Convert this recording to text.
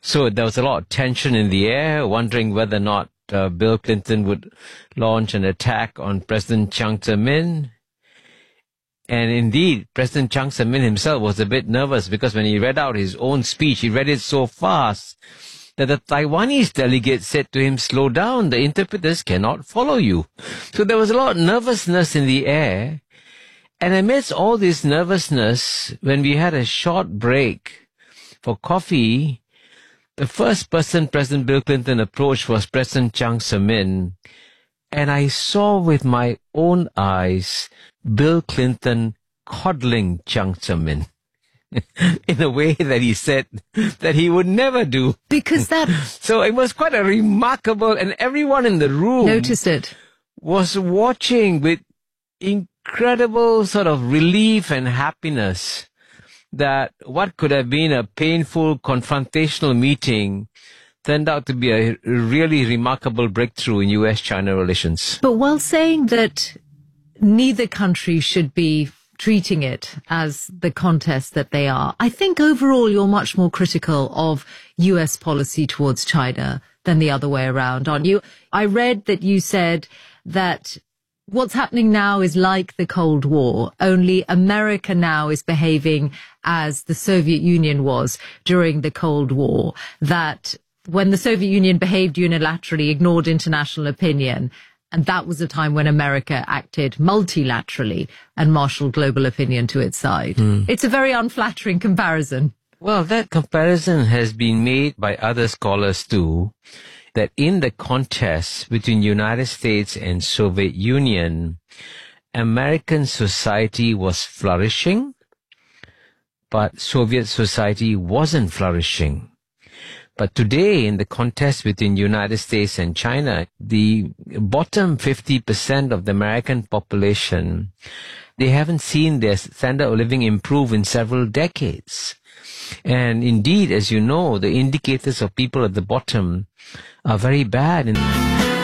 So there was a lot of tension in the air, wondering whether or not Bill Clinton would launch an attack on President Jiang Zemin. And indeed, President Jiang Zemin himself was a bit nervous because when he read out his own speech, he read it so fast that the Taiwanese delegate said to him, "Slow down, the interpreters cannot follow you." So there was a lot of nervousness in the air. And amidst all this nervousness, when we had a short break for coffee, the first person President Bill Clinton approached was President Jiang Zemin. And I saw with my own eyes Bill Clinton coddling Jiang Zemin in a way that he said that he would never do. Because that... So it was quite a remarkable, and everyone in the room noticed it. Was watching with incredible sort of relief and happiness that what could have been a painful confrontational meeting turned out to be a really remarkable breakthrough in US-China relations. But while saying that neither country should be treating it as the contest that they are, I think overall you're much more critical of US policy towards China than the other way around, aren't you? I read that you said that what's happening now is like the Cold War, only America now is behaving as the Soviet Union was during the Cold War, that when the Soviet Union behaved unilaterally, ignored international opinion, and that was a time when America acted multilaterally and marshaled global opinion to its side. It's a very unflattering comparison. Well, that comparison has been made by other scholars too, that in the contest between United States and Soviet Union, American society was flourishing, but Soviet society wasn't flourishing. But today, in the contest between United States and China, the bottom 50% of the American population, they haven't seen their standard of living improve in several decades. And indeed, as you know, the indicators of people at the bottom are very bad.